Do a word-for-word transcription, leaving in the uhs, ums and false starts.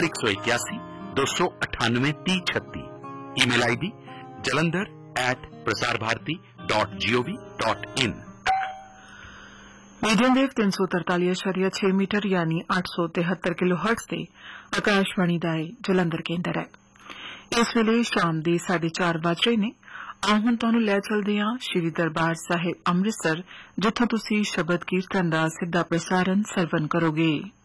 एक सौ इक्यासी दो सौ अठानवे तीह छत्ती। Email ID Jalandhar eight Prasar Bharati dot G O V dot in. Medium wave तीन सौ तरताली अशारिया छह मीटर यानी आठ सौ तिहत्तर किलो हर्ट्ज से आकाशवाणी दा जलंधर केंद्र है। इस वेले शाम दे साढ़े चार बज रहे ने। आओ हुण तुहानूं लै चलदे हां श्री दरबार साहिब अमृतसर, जिथों तुसीं शबद कीर्तन दा सिद्धा प्रसारण सरवण करोगे।